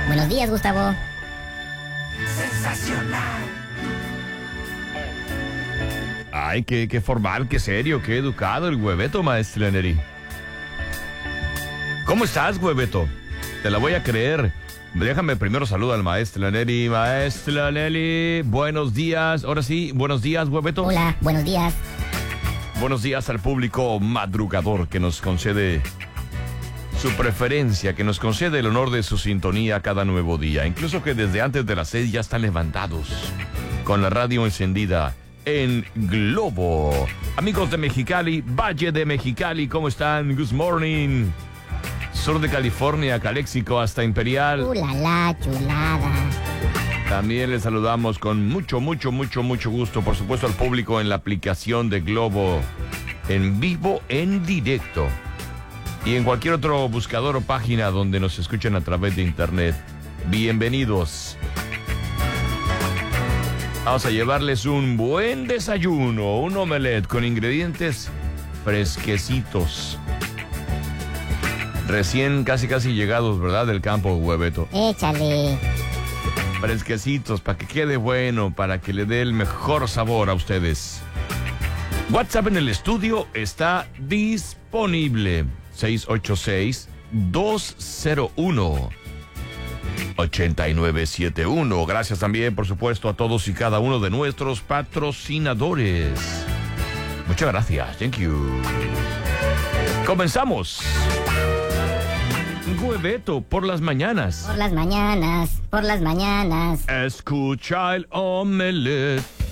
Buenos días, Gustavo. Sensacional. Ay, qué formal, qué serio, qué educado el Hueveto, maestra Neri. ¿Cómo estás, Hueveto? Te la voy a creer. Déjame primero saludar al maestro Neri. Maestra Nelly, buenos días. Ahora sí, buenos días, Hueveto. Hola, buenos días. Buenos días al público madrugador que nos concede su preferencia, que nos concede el honor de su sintonía cada nuevo día. Incluso que desde antes de las 6 ya están levantados, con la radio encendida en Globo. Amigos de Mexicali, Valle de Mexicali, ¿cómo están? Good morning. Sur de California, Caléxico hasta Imperial. La chulada. También les saludamos con mucho gusto, por supuesto, al público en la aplicación de Globo, en vivo, en directo. Y en cualquier otro buscador o página donde nos escuchen a través de internet. Bienvenidos. Vamos a llevarles un buen desayuno, un omelette con ingredientes fresquecitos. Recién casi llegados, ¿verdad? Del campo, Hueveto. Échale. Fresquecitos, para que quede bueno, para que le dé el mejor sabor a ustedes. WhatsApp en el estudio está disponible. 686-201-8971. Gracias también, por supuesto, a todos y cada uno de nuestros patrocinadores. Muchas gracias. Thank you. Comenzamos. Hueveto por las mañanas. Por las mañanas, por las mañanas. Escucha el omelette.